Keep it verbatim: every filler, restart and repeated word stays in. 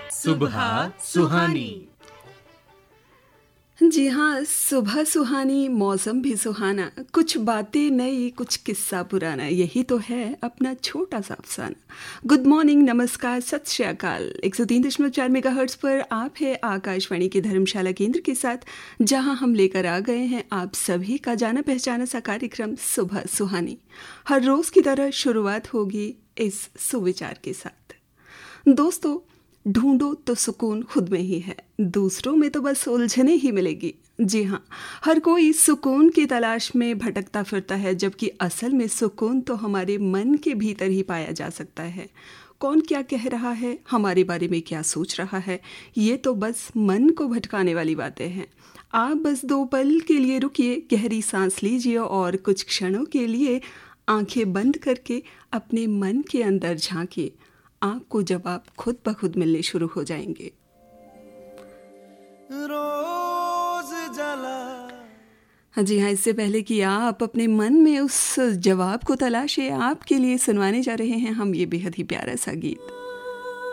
सुबह सुहानी। जी हाँ, सुबह सुहानी, मौसम भी सुहाना, कुछ बातें नई, कुछ किस्सा पुराना, यही तो है अपना छोटा सा अफसाना। गुड मॉर्निंग, नमस्कार, सत श्री अकाल। एक सौ तीन दशमलव चार मेगा हर्ट्ज पर आप है आकाशवाणी के धर्मशाला केंद्र के साथ, जहां हम लेकर आ गए हैं आप सभी का जाना पहचाना सा कार्यक्रम सुबह सुहानी। हर रोज की तरह शुरुआत होगी इस सुविचार के साथ। दोस्तों, ढूंढो तो सुकून खुद में ही है, दूसरों में तो बस उलझने ही मिलेगी। जी हाँ, हर कोई सुकून की तलाश में भटकता फिरता है, जबकि असल में सुकून तो हमारे मन के भीतर ही पाया जा सकता है। कौन क्या कह रहा है, हमारे बारे में क्या सोच रहा है, ये तो बस मन को भटकाने वाली बातें हैं। आप बस दो पल के लिए रुकिए, गहरी सांस लीजिए और कुछ क्षणों के लिए आंखें बंद करके अपने मन के अंदर झांकिए। आपको जवाब खुद ब खुद मिलने शुरू हो जाएंगे। रोज जला। हाँ जी हाँ, इससे पहले कि आप अपने मन में उस जवाब को तलाशे, आपके लिए सुनवाने जा रहे हैं हम ये बेहद ही प्यारा सा गीत।